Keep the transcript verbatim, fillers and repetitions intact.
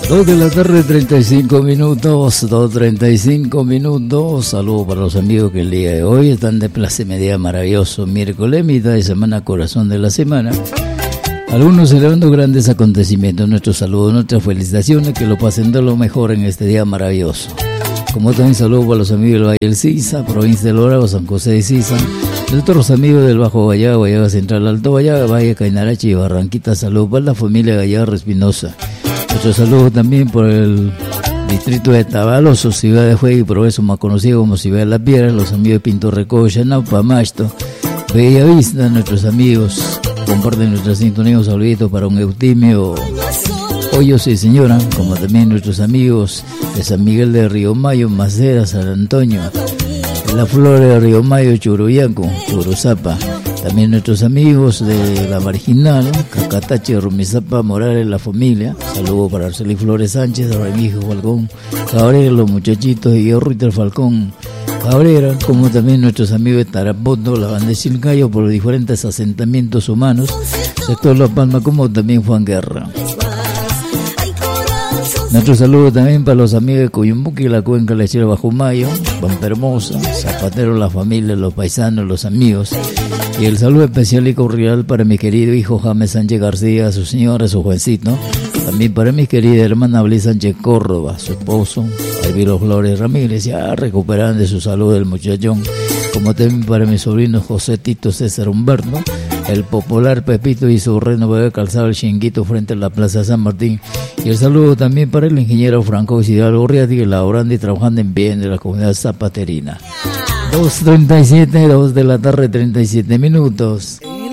dos de la tarde, treinta y cinco minutos, dos treinta y cinco minutos. Saludos para los amigos que el día de hoy están de pláceme día maravilloso, miércoles, mitad de semana, corazón de la semana. Algunos celebrando grandes acontecimientos. Nuestros saludos, nuestras felicitaciones, que lo pasen de lo mejor en este día maravilloso. Como también saludos para los amigos del Valle del Sisa, provincia de Lorado, San José de Sisa. Nuestros amigos del Bajo Vallaga, Vallaga Central, Alto Vallaga, Valle Cainarachi y Barranquita. Saludos para la familia Gallardo Espinosa. Nuestro saludo también por el distrito de Tabaloso, Ciudad de Juez y Progreso, más conocido como Ciudad de la Piedra. Los amigos de Pinto Recocha, Naupa, Masto, Bella Vista. Nuestros amigos comparten nuestra sintonía. Un saludito para un Eutimio Hoyos y señora, como también nuestros amigos de San Miguel de Río Mayo, Macera, San Antonio, La Flor de Río Mayo, Churuyaco, Churuzapa. También nuestros amigos de La Marginal, Cacatache, Rumizapa, Morales, la familia. Saludos para Arceli Flores Sánchez, Remijo Falcón Cabrera, los muchachitos de Ruiter Falcón Cabrera, como también nuestros amigos de Tarapoto, la banda de Chilcayo, por los diferentes asentamientos humanos, sector La Palma, como también Juan Guerra. Nuestro saludo también para los amigos de Coyumbuqui, la Cuenca Lechera Bajo Mayo, Pampa Hermosa, Zapatero, la familia, los paisanos, los amigos. Y el saludo especial y cordial para mi querido hijo James Sánchez García, su señora, su jovencito. También para mi querida hermana Blis Sánchez Córdoba, su esposo, Elviro Flores Ramírez, ya recuperando de su salud el muchachón. Como también para mi sobrino José Tito César Humberto, el popular Pepito y su reno bebé calzado el Chinguito frente a la Plaza San Martín. Y el saludo también para el ingeniero Franco Hidalgo Riati, laborando y trabajando en bien de la comunidad zapaterina. dos treinta y siete, dos de la tarde, treinta y siete minutos.